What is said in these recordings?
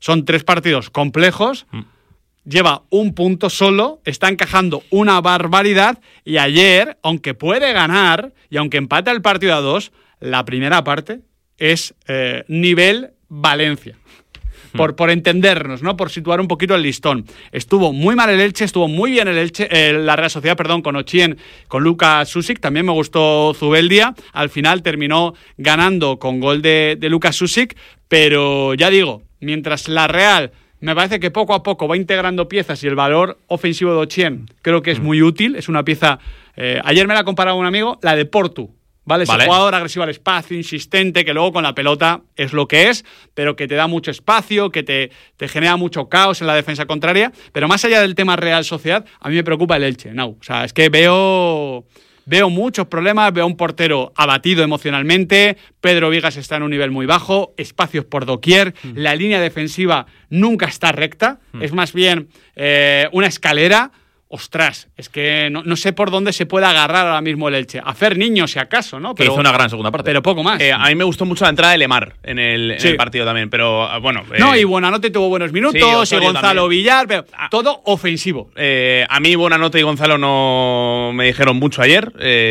Son 3 partidos complejos. Lleva un punto solo, está encajando una barbaridad y ayer, aunque puede ganar y aunque empate el partido a 2, la primera parte es nivel Valencia. Por entendernos, ¿no? Por situar un poquito el listón. Estuvo muy mal el Elche, estuvo muy bien el Elche, la Real Sociedad, con Ochien, con Lucas Susic. También me gustó Zubeldia. Al final terminó ganando con gol de Lucas Susic, pero ya digo, mientras la Real me parece que poco a poco va integrando piezas y el valor ofensivo de Ochien creo que es muy útil. Es una pieza... ayer me la comparaba un amigo, la de Portu. ¿Vale? Ese jugador agresivo al espacio, insistente, que luego con la pelota es lo que es, pero que te da mucho espacio, que te genera mucho caos en la defensa contraria. Pero más allá del tema Real Sociedad, a mí me preocupa el Elche. No, o sea, es que veo muchos problemas, veo a un portero abatido emocionalmente, Pedro Vigas está en un nivel muy bajo, espacios por doquier, la línea defensiva nunca está recta, es más bien una escalera. Ostras, es que no sé por dónde se puede agarrar ahora mismo el Elche. A Fer Niño, si acaso, ¿no? Pero hizo una gran segunda parte. Pero poco más. A mí me gustó mucho la entrada de Lemar en el partido también, pero bueno... No, y Buonanotte tuvo buenos minutos, y Gonzalo también. Villar, pero todo ofensivo. A mí Buonanotte y Gonzalo no me dijeron mucho ayer.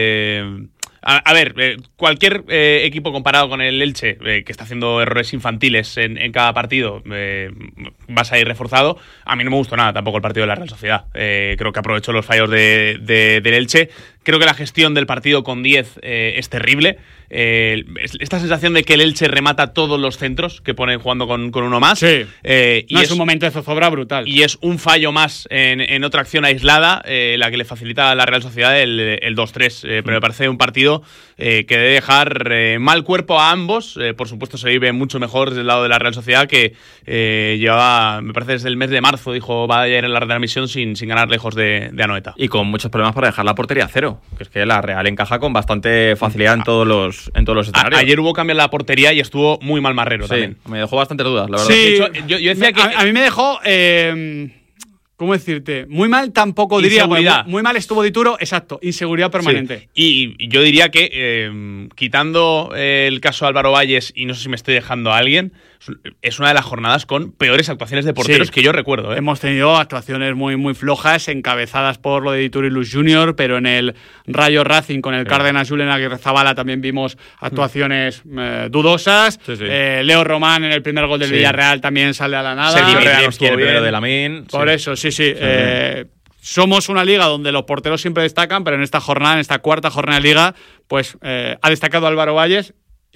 A ver, cualquier equipo comparado con el Elche, que está haciendo errores infantiles en cada partido, vas a ir reforzado. A mí no me gustó nada tampoco el partido de la Real Sociedad. Creo que aprovechó los fallos del Elche. Creo que la gestión del partido con 10 es terrible. Esta sensación de que el Elche remata todos los centros que ponen jugando con uno más. Sí. Y es un momento de zozobra brutal. Y es un fallo más en otra acción aislada, la que le facilita a la Real Sociedad el 2-3. Pero me parece un partido que debe dejar mal cuerpo a ambos. Por supuesto, se vive mucho mejor desde el lado de la Real Sociedad, que llevaba, me parece, desde el mes de marzo, dijo Bayer en la retransmisión, sin ganar lejos de Anoeta. Y con muchos problemas para dejar la portería a cero. Que es que la Real encaja con bastante facilidad en todos los escenarios. Ayer hubo cambio en la portería y estuvo muy mal Marrero también. Me dejó bastantes dudas, la verdad. Sí, de hecho, yo decía que... A mí me dejó... ¿Cómo decirte? Muy mal tampoco diría. Muy mal estuvo Dituro, exacto, inseguridad permanente. Sí. Y yo diría que, quitando el caso Álvaro Valles, y no sé si me estoy dejando a alguien, es una de las jornadas con peores actuaciones de porteros que yo recuerdo. Hemos tenido actuaciones muy, muy flojas, encabezadas por lo de Dituro y Luz Junior, pero en el Rayo Racing con el Cárdenas Julen Aguirrezabala también vimos actuaciones dudosas. Sí. Leo Román en el primer gol del Villarreal también sale a la nada. Sergio Real estuvo el primero de Lamine. Por eso, sí. Somos una liga donde los porteros siempre destacan, pero en esta jornada, en esta cuarta jornada de liga, pues ha destacado Álvaro Valles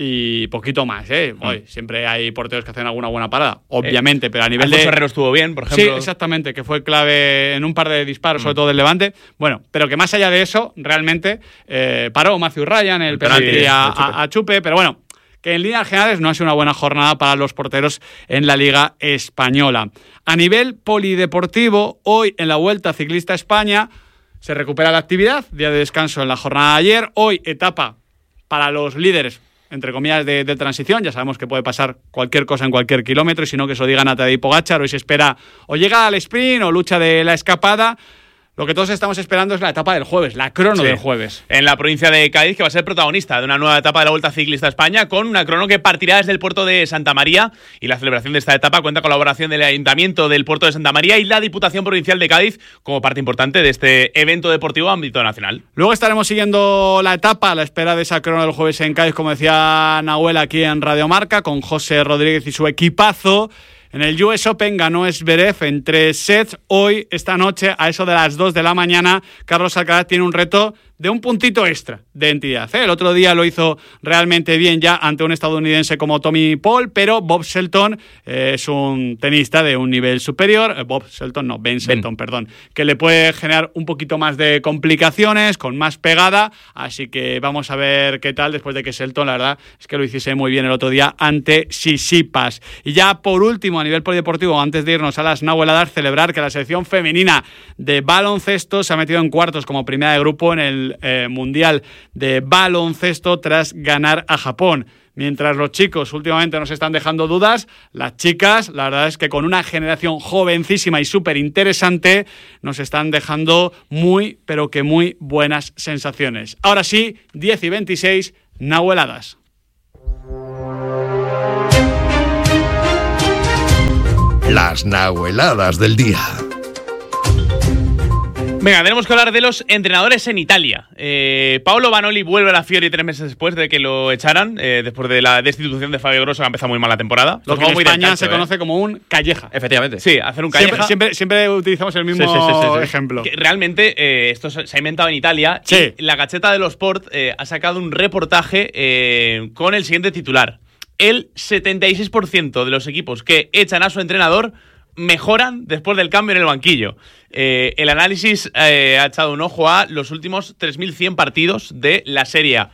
y poquito más, Hoy siempre hay porteros que hacen alguna buena parada, obviamente, pero a nivel Alfonso Herrero estuvo bien, por ejemplo. Sí, exactamente, que fue clave en un par de disparos, sobre todo del Levante. Bueno, pero que más allá de eso, realmente paró Matthew Ryan el penalti a Chupe, pero bueno, que en líneas generales no ha sido una buena jornada para los porteros en la Liga Española. A nivel polideportivo, hoy en la Vuelta Ciclista España se recupera la actividad, día de descanso en la jornada de ayer. Hoy etapa para los líderes, entre comillas, de transición. Ya sabemos que puede pasar cualquier cosa en cualquier kilómetro, y si no, que se lo digan a Tadej Pogačar. Hoy se espera o llega al sprint o lucha de la escapada. Lo que todos estamos esperando es la etapa del jueves, la crono del jueves. En la provincia de Cádiz, que va a ser protagonista de una nueva etapa de la Vuelta Ciclista España, con una crono que partirá desde el puerto de Santa María. Y la celebración de esta etapa cuenta con la colaboración del Ayuntamiento del puerto de Santa María y la Diputación Provincial de Cádiz como parte importante de este evento deportivo a ámbito nacional. Luego estaremos siguiendo la etapa a la espera de esa crono del jueves en Cádiz, como decía Nahuel aquí en Radio Marca, con José Rodríguez y su equipazo. En el US Open ganó Zverev en 3 sets. Hoy, esta noche, a eso de las 2 de la mañana, Carlos Alcaraz tiene un reto de un puntito extra de entidad. El otro día lo hizo realmente bien ya ante un estadounidense como Tommy Paul, pero Bob Shelton es un tenista de un nivel superior. Ben Shelton, perdón, que le puede generar un poquito más de complicaciones, con más pegada, así que vamos a ver qué tal después de que Shelton, la verdad, es que lo hiciese muy bien el otro día ante Tsitsipas. Y ya por último, a nivel polideportivo, antes de irnos a las Nahueladas, celebrar que la selección femenina de baloncesto se ha metido en cuartos como primera de grupo en el Mundial de Baloncesto tras ganar a Japón. Mientras los chicos últimamente nos están dejando dudas, las chicas, la verdad es que con una generación jovencísima y súper interesante, nos están dejando muy, pero que muy buenas sensaciones. Ahora sí, 10 y 26, Nahueladas. las nahueladas del día. Venga, tenemos que hablar de los entrenadores en Italia. Paolo Vanoli vuelve a la Fiori 3 meses después de que lo echaran, después de la destitución de Fabio Grosso, que ha empezado muy mal la temporada. Lo que en España se conoce como un calleja. Efectivamente. Sí, hacer un calleja. Siempre utilizamos el mismo ejemplo. Que realmente esto se ha inventado en Italia. Sí. Y la Gazzetta dello Sport ha sacado un reportaje con el siguiente titular. El 76% de los equipos que echan a su entrenador mejoran después del cambio en el banquillo. El análisis ha echado un ojo a los últimos 3.100 partidos de la Serie A.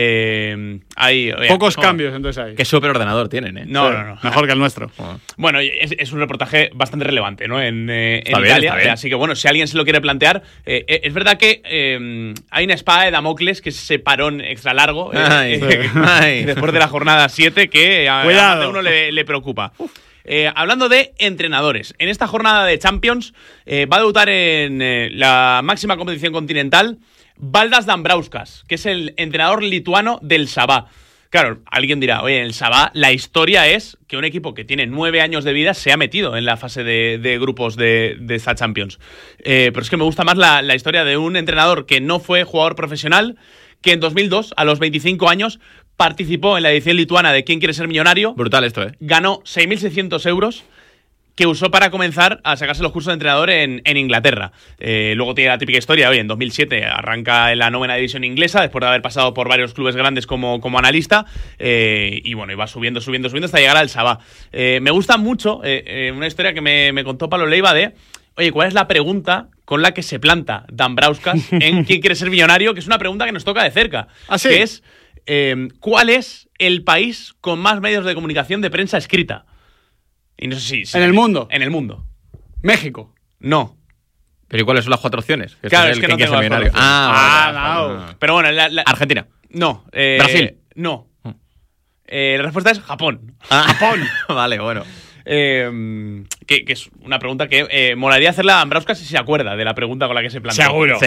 Pocos cambios, entonces ahí. Qué superordenador tienen, ¿eh? No. Mejor que el nuestro. Bueno, es un reportaje bastante relevante, ¿no? En Está Italia. bien. Así que, bueno, si alguien se lo quiere plantear, es verdad que hay una espada de Damocles, que es ese parón extra largo después de la jornada 7 que a más de uno le preocupa. Hablando de entrenadores, en esta jornada de Champions va a debutar en la máxima competición continental Valdas Dambrauskas, que es el entrenador lituano del Sabah. Claro, alguien dirá, oye, en el Sabah la historia es que un equipo que tiene 9 años de vida se ha metido en la fase de grupos de esta Champions. Pero es que me gusta más la historia de un entrenador que no fue jugador profesional, que en 2002, a los 25 años, participó en la edición lituana de ¿Quién quiere ser millonario? Brutal esto, ¿eh? Ganó 6.600 euros que usó para comenzar a sacarse los cursos de entrenador en Inglaterra. Luego tiene la típica historia, oye, en 2007 arranca en la 9ª división inglesa, después de haber pasado por varios clubes grandes como analista, y bueno, iba subiendo hasta llegar al Sabah. Me gusta mucho una historia que me contó Pablo Leiva de, oye, ¿cuál es la pregunta con la que se planta Dambrauskas en ¿Quién quiere ser millonario? Que es una pregunta que nos toca de cerca. ¿Ah, sí? Que es, ¿cuál es el país con más medios de comunicación de prensa escrita? Y no sé si ¿En el mundo? En el mundo. México. No. ¿Pero y cuáles son las 4 opciones? Claro, es que no tengo las 4 opciones. no. Pero bueno, Argentina. No. Brasil. No. La respuesta es Japón. Japón. Vale, bueno. Que es una pregunta que molaría hacerla a Dambrauskas si se acuerda de la pregunta con la que se plantea.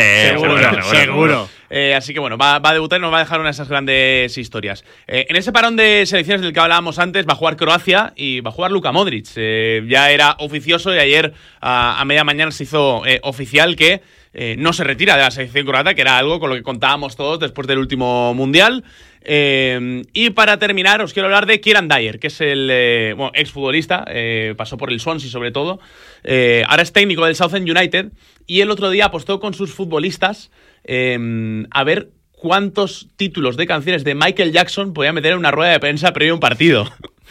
Seguro. Así que bueno, va a debutar y nos va a dejar una de esas grandes historias. En ese parón de selecciones del que hablábamos antes va a jugar Croacia y va a jugar Luka Modric. Ya era oficioso y ayer a media mañana se hizo oficial que no se retira de la selección croata, que era algo con lo que contábamos todos después del último Mundial. Y para terminar os quiero hablar de Kieran Dyer, que es el exfutbolista, pasó por el Swansea sobre todo, ahora es técnico del Southend United, y el otro día apostó con sus futbolistas a ver cuántos títulos de canciones de Michael Jackson podía meter en una rueda de prensa previo a un partido.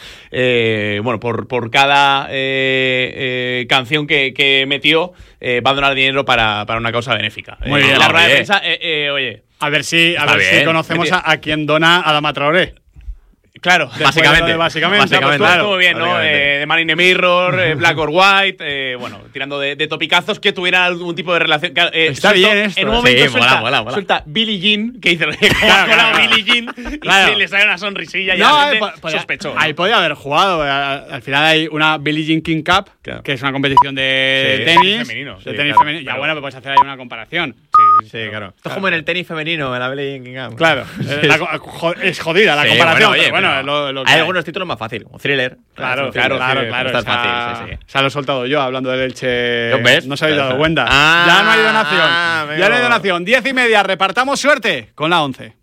Por cada canción que metió va a donar dinero para una causa benéfica. Muy bien. La rueda de prensa, oye... A ver si conocemos bien. a quien dona Adama Traoré. Claro, Básicamente, claro. Estuvo bien, ¿no? The Man in the Mirror, Black or White, tirando de topicazos que tuvieran algún tipo de relación. Claro, está bien esto. En un momento mola. suelta Billie Jean, que dice, claro. Billie Jean, y se le sale una sonrisilla y sospechó. Ahí podía haber jugado. Al final hay una Billie Jean King Cup, que es una competición de tenis femenino. Ya bueno, puedes hacer ahí una comparación. Sí, claro. Esto es como en el tenis femenino, en la Billie Jean King Cup. Claro. Es jodida la comparación. Bueno, hay algunos títulos más fáciles, como Thriller. Claro. Está fácil, sí. Se lo he soltado yo hablando del Elche. ¿Ves? No se habéis dado cuenta. Ya no hay donación. Ya no hay donación. 10:30, repartamos suerte con la 11.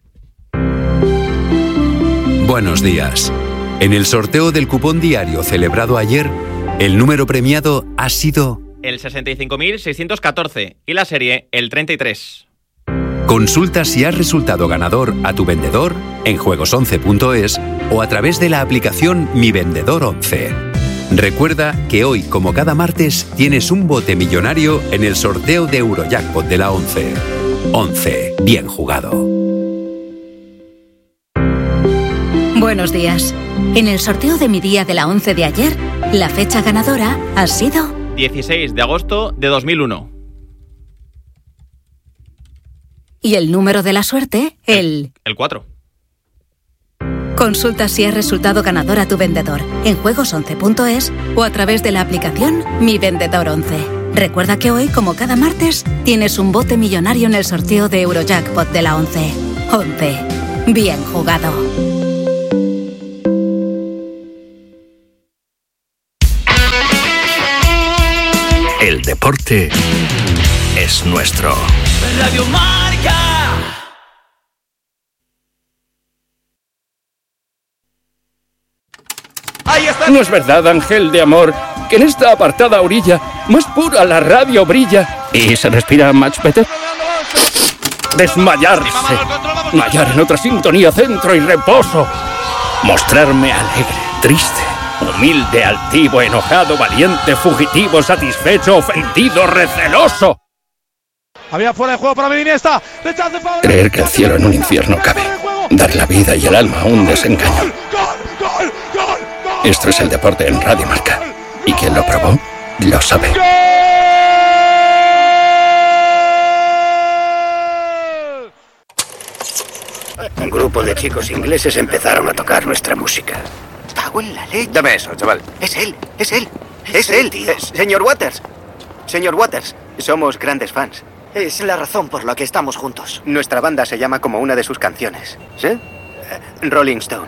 Buenos días. En el sorteo del cupón diario celebrado ayer, el número premiado ha sido el 65.614 y la serie el 33. Consulta si has resultado ganador a tu vendedor en juegos11.es o a través de la aplicación Mi Vendedor 11. Recuerda que hoy, como cada martes, tienes un bote millonario en el sorteo de Eurojackpot de la 11. 11. Bien jugado. Buenos días. En el sorteo de mi día de la 11 de ayer, la fecha ganadora ha sido 16 de agosto de 2001. Y el número de la suerte, el 4. Consulta si has resultado ganador a tu vendedor en juegos11.es o a través de la aplicación Mi Vendedor 11. Recuerda que hoy, como cada martes, tienes un bote millonario en el sorteo de Eurojackpot de la 11. 11. Bien jugado. El deporte es nuestro. Radio Marca. ¿No es verdad, ángel de amor, que en esta apartada orilla más pura la radio brilla y se respira much better? Desmayarse, mallar en otra sintonía, centro y reposo, mostrarme alegre, triste, humilde, altivo, enojado, valiente, fugitivo, satisfecho, ofendido, receloso. Había fuera de juego para Iniesta. Creer que el cielo en un infierno cabe, dar la vida y el alma a un desengaño. Esto es el deporte en Radio Marca. Y quien lo probó, lo sabe. Un grupo de chicos ingleses empezaron a tocar nuestra música. Cago en la leche. Dame eso, chaval. Es él, tío. Señor Waters, somos grandes fans. Es la razón por la que estamos juntos. Nuestra banda se llama como una de sus canciones. ¿Sí? Rolling Stone.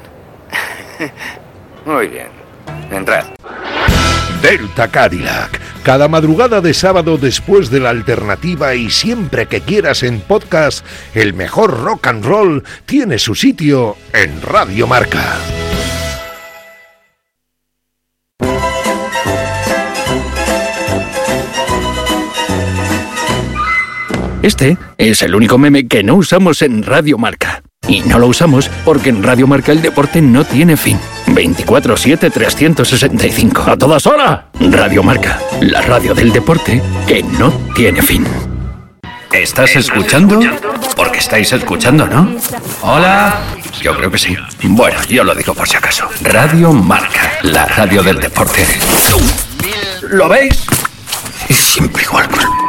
Muy bien. Entrad. Delta Cadillac. Cada madrugada de sábado después de la alternativa y siempre que quieras en podcast, el mejor rock and roll tiene su sitio en Radio Marca. Este es el único meme que no usamos en Radio Marca. Y no lo usamos porque en Radio Marca el deporte no tiene fin. 24/7, 365. ¡A todas horas! Radio Marca, la radio del deporte que no tiene fin. ¿Estás escuchando? Porque estáis escuchando, ¿no? Hola. Yo creo que sí. Bueno, yo lo digo por si acaso. Radio Marca, la radio del deporte. ¿Lo veis? Es siempre igual.